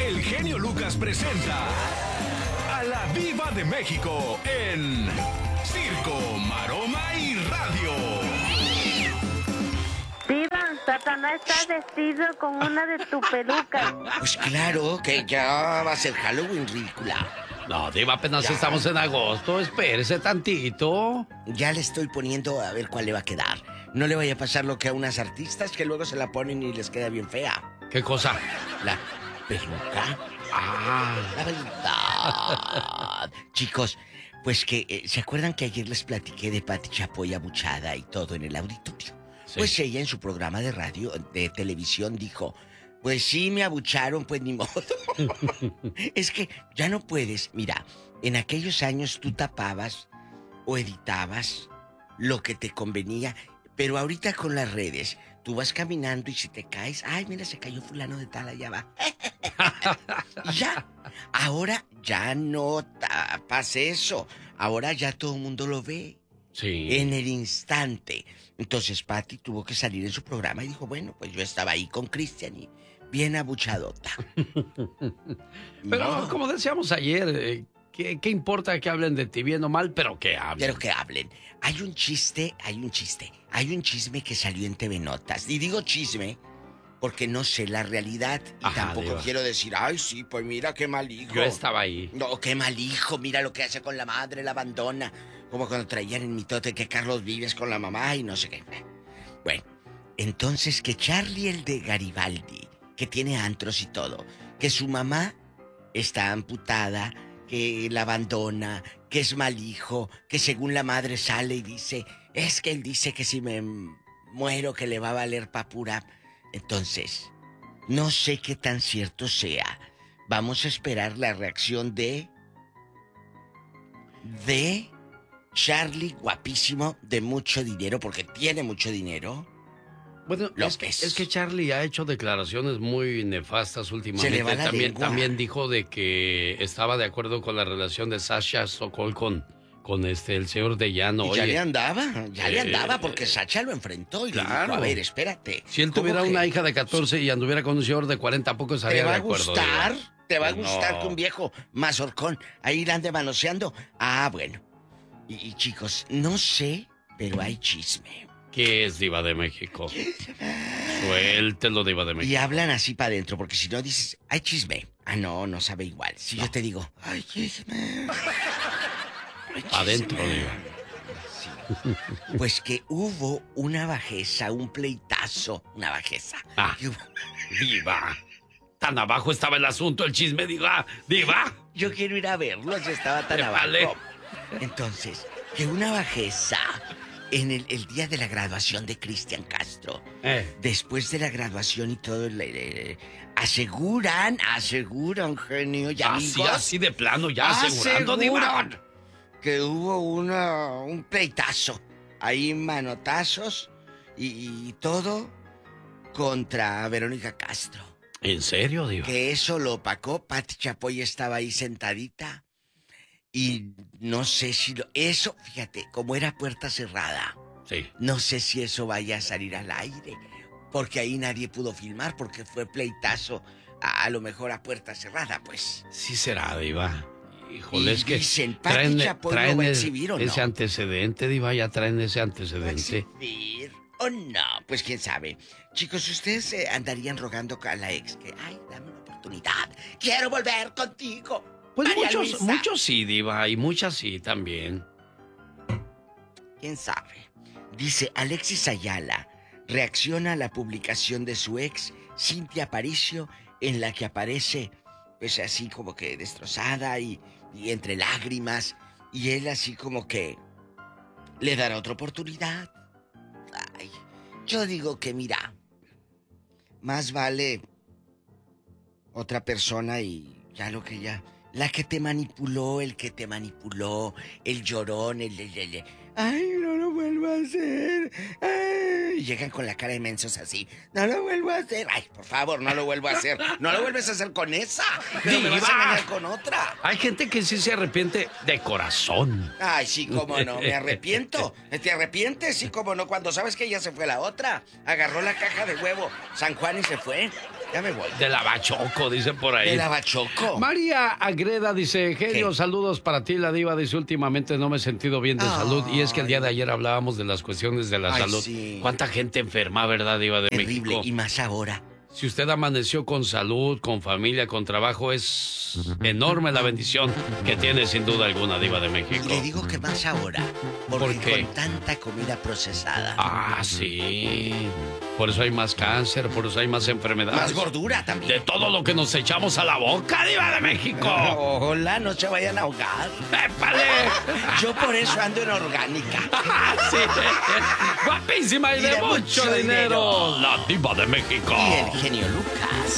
el genio Lucas presenta a la Diva de México en Circo, Maroma y Radio. Diva, Satanás está vestido con una de tu peluca. Pues claro, que ya va a ser Halloween, ridícula. No, Diva, apenas estamos en agosto. Espérese tantito. Ya le estoy poniendo a ver cuál le va a quedar. No le vaya a pasar lo que a unas artistas que luego se la ponen y les queda bien fea. ¿Qué cosa? La peluca. La verdad. Chicos, pues que ¿se acuerdan que ayer les platiqué de Pati Chapoy abuchada y todo en el auditorio? Sí. Pues ella en su programa de radio, de televisión, dijo: pues sí, me abucharon, pues ni modo. Es que ya no puedes. Mira, en aquellos años tú tapabas o editabas lo que te convenía, pero ahorita con las redes, tú vas caminando y si te caes, ay, mira, se cayó fulano de tal, allá va. Y ya, ahora ya no tapas eso. Ahora ya todo el mundo lo ve. Sí. En el instante. Entonces Pati tuvo que salir en su programa y dijo: bueno, pues yo estaba ahí con Cristian y bien abuchadota. Pero como decíamos ayer, ¿qué importa que hablen de ti bien o mal? Pero que hablen. Pero que hablen. Hay un chisme que salió en TV Notas. Y digo chisme porque no sé la realidad. Y Ajá, tampoco Diva. quiero decir: ay, sí, pues mira qué mal hijo. Yo estaba ahí. No, qué mal hijo, mira lo que hace con la madre, la abandona. Como cuando traían en mitote que Carlos Vives con la mamá y no sé qué. Bueno, entonces que Charlie, el de Garibaldi, que tiene antros y todo, que su mamá está amputada, que la abandona, que es mal hijo, que según la madre sale y dice: es que él dice que si me muero que le va a valer pa' pura. Entonces, no sé qué tan cierto sea. Vamos a esperar la reacción de Charlie, guapísimo, de mucho dinero, porque tiene mucho dinero. Bueno, es que Charlie ha hecho declaraciones muy nefastas últimamente. Se le va la lengua. También dijo de que estaba de acuerdo con la relación de Sasha Sokol con el señor de Llano. Y ya le andaba, porque Sacha lo enfrentó y claro. le dijo: a ver, espérate. Si él tuviera una hija de 14 y anduviera con un señor de 40, poco estaría de acuerdo. ¿Te va a gustar que un viejo mazorcón ahí la ande manoseando? Ah, bueno. Y chicos, no sé, pero hay chisme. ¿Qué es, Diva de México? Suéltelo, Diva de México. Y hablan así para adentro, porque si no dices: hay chisme. Ah, no sabe igual. Si yo te digo: hay chisme. Adentro, Diva. Sí. Pues que hubo una bajeza, un pleitazo. Una bajeza. Diva. Tan abajo estaba el asunto, el chisme, Diva. Diva. Yo quiero ir a verlo, si estaba tan abajo. Entonces, que una bajeza en el día de la graduación de Cristian Castro. Después de la graduación y todo, aseguran, genio y amigos. Así de plano, ya asegurando, Diva. Que hubo un pleitazo. Ahí manotazos y todo contra Verónica Castro. ¿En serio, Diva? Que eso lo opacó. Pati Chapoy estaba ahí sentadita. Y no sé si eso, fíjate, como era puerta cerrada. Sí. No sé si eso vaya a salir al aire. Porque ahí nadie pudo filmar, porque fue pleitazo a lo mejor a puerta cerrada, pues. Sí será, Diva. Híjole, es que dicen, Pati Chapoy lo va a exhibir, ¿o no? Ese antecedente, Diva, ya traen ese antecedente. ¿Va a exhibir o no? Pues quién sabe. Chicos, ustedes andarían rogando a la ex que: ay, dame una oportunidad, quiero volver contigo. Pues María muchos sí, Diva, y muchas sí también. ¿Quién sabe? Dice Alexis Ayala, reacciona a la publicación de su ex, Cintia Aparicio, en la que aparece, pues así como que destrozada y entre lágrimas, y él así como que le dará otra oportunidad. Ay, yo digo que mira, más vale otra persona y ya lo que ya... La que te manipuló, el que te manipuló, el llorón, el ay, no lo vuelvo a hacer. Ay. Y llegan con la cara de mensos así: no lo vuelvo a hacer. Ay, por favor, no lo vuelvo a hacer. No lo vuelves a hacer con esa. Pero me vas a engañar con otra. Hay gente que sí se arrepiente de corazón. Ay, sí, cómo no, me arrepiento. ¿Te arrepientes? Sí, cómo no, cuando sabes que ya se fue la otra. Agarró la caja de huevo San Juan y se fue. Ya me voy. De la Bachoco, dice por ahí. De la Bachoco. María Agreda dice, genio, saludos para ti, la diva. Dice, últimamente no me he sentido bien de salud. Y es que el día de ayer hablábamos de las cuestiones de la salud. Sí. ¿Cuánta gente enferma, verdad, diva de Terrible. México? Y más ahora. Si usted amaneció con salud, con familia, con trabajo, es enorme la bendición que tiene sin duda alguna, diva de México. Y le digo que más ahora. Porque ¿Por qué? con tanta comida procesada. Ah, sí. Por eso hay más cáncer, por eso hay más enfermedades. Más gordura también. De todo lo que nos echamos a la boca, diva de México. Hola, no se vayan a ahogar. ¡Épale! Yo por eso ando en orgánica. Sí. Guapísima y de mucho dinero. La diva de México. Y el genio Lucas.